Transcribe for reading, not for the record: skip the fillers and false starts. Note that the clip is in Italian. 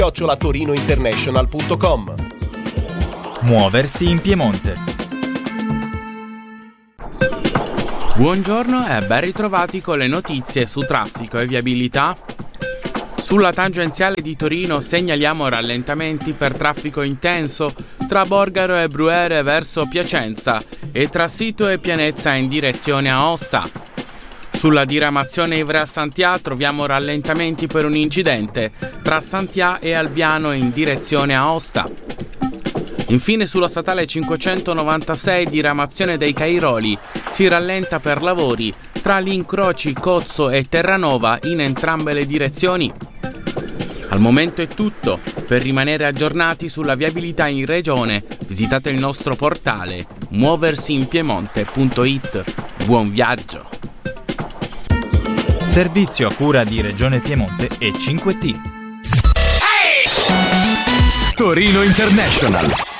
@torinointernational.com. Muoversi in Piemonte. Buongiorno e ben ritrovati con le notizie su traffico e viabilità. Sulla tangenziale di Torino segnaliamo rallentamenti per traffico intenso tra Borgaro e Bruere verso Piacenza e tra Sito e Pianezza in direzione Aosta. Sulla diramazione Ivrea-Santià troviamo rallentamenti per un incidente tra Santià e Albiano in direzione Aosta. Infine sulla statale 596 diramazione dei Cairoli si rallenta per lavori tra gli incroci Cozzo e Terranova in entrambe le direzioni. Al momento è tutto. Per rimanere aggiornati sulla viabilità in regione visitate il nostro portale muoversiinpiemonte.it. Buon viaggio! Servizio a cura di Regione Piemonte e 5T. Torino International.